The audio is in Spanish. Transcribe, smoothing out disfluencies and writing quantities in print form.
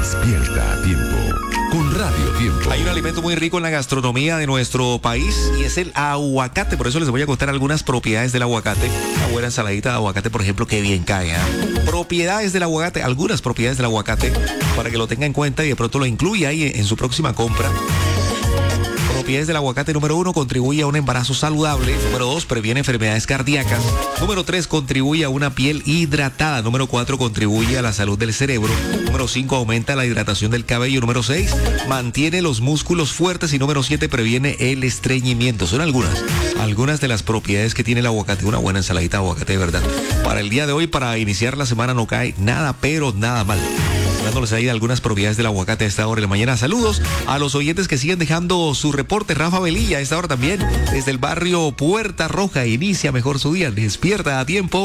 Despierta a tiempo con Radio Tiempo. Hay un alimento muy rico en la gastronomía de nuestro país y es el aguacate. Por eso les voy a contar algunas propiedades del aguacate. Una buena ensaladita de aguacate, por ejemplo, que bien cae, ¿eh? Propiedades del aguacate, algunas propiedades del aguacate para que lo tenga en cuenta y de pronto lo incluya ahí en su próxima compra. Propiedades del aguacate: número 1, contribuye a un embarazo saludable. Número 2, previene enfermedades cardíacas. Número 3, contribuye a una piel hidratada. Número 4, contribuye a la salud del cerebro. Número 5, aumenta la hidratación del cabello. Número 6, mantiene los músculos fuertes. Y número 7, previene el estreñimiento. Son algunas de las propiedades que tiene el aguacate. Una buena ensaladita de aguacate, de verdad. Para el día de hoy, para iniciar la semana, no cae nada, pero nada mal. Dándoles ahí algunas propiedades del aguacate a esta hora de la mañana. Saludos a los oyentes que siguen dejando su reporte. Rafa Velilla a esta hora también desde el barrio Puerta Roja. Inicia mejor su día. Despierta a tiempo.